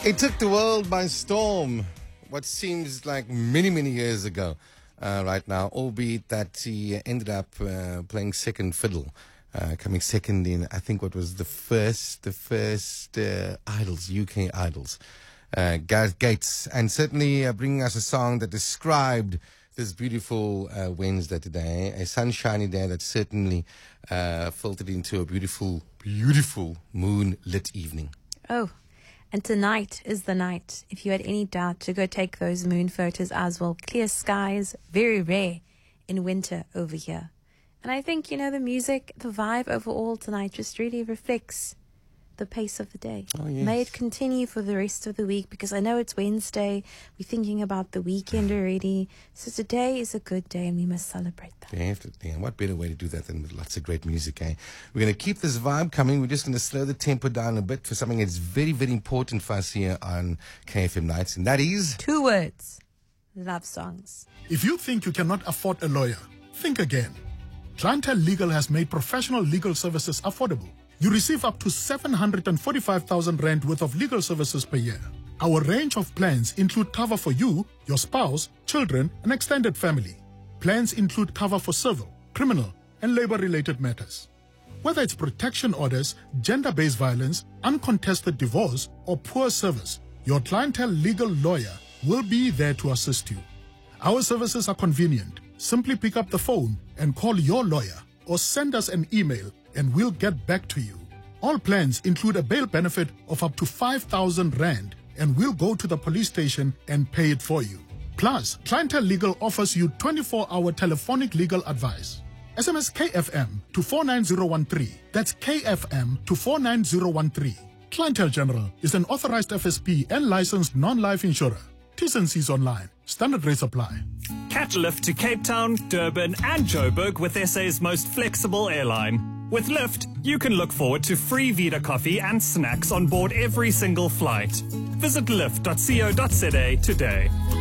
It took the world by storm, what seems like many, many years ago right now, albeit that he ended up playing second fiddle, coming second in, I think, what was the first Idols, UK Idols, Gareth Gates, and certainly bringing us a song that described this beautiful Wednesday today, a sunshiny day that certainly filtered into a beautiful, beautiful moonlit evening. Oh, and tonight is the night, if you had any doubt, to go take those moon photos as well. Clear skies, very rare in winter over here. And I think, the music, the vibe overall tonight just really reflects the pace of the day. Oh, yes. May it continue for the rest of the week, because I know it's Wednesday. We're thinking about the weekend already. So today is a good day and we must celebrate that. Definitely. And what better way to do that than with lots of great music, eh? We're going to keep this vibe coming. We're just going to slow the tempo down a bit for something that's very, very important for us here on KFM Nights, and that is... 2 words. Love songs. If you think you cannot afford a lawyer, think again. Clientele Legal has made professional legal services affordable. You receive up to 745,000 rand worth of legal services per year. Our range of plans include cover for you, your spouse, children, and extended family. Plans include cover for civil, criminal, and labor-related matters. Whether it's protection orders, gender-based violence, uncontested divorce, or poor service, your Clientele Legal lawyer will be there to assist you. Our services are convenient. Simply pick up the phone and call your lawyer, or send us an email and we'll get back to you. All plans include a bail benefit of up to 5,000 rand, and we'll go to the police station and pay it for you. Plus, Clientele Legal offers you 24-hour telephonic legal advice. SMS KFM to 49013. That's KFM to 49013. Clientele General is an authorized FSP and licensed non-life insurer. T's and C's online. Standard rates apply. Catch a lift to Cape Town, Durban and Joburg with SA's most flexible airline. With Lyft, you can look forward to free Vita coffee and snacks on board every single flight. Visit lyft.co.za today.